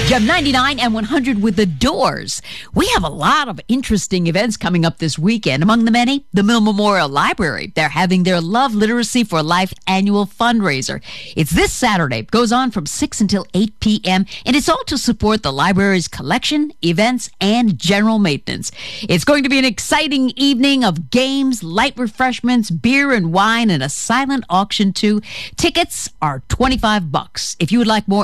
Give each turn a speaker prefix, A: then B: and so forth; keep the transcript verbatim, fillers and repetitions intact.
A: Gem ninety-nine and one hundred with The Doors. We have a lot of interesting events coming up this weekend. Among the many, the Mill Memorial Library. They're having their Love Literacy for Life annual fundraiser. It's this Saturday. It goes on from six until eight p.m., and it's all to support the library's collection, events, and general maintenance. It's going to be an exciting evening of games, light refreshments, beer and wine, and a silent auction, too. Tickets are twenty-five bucks. If you would like more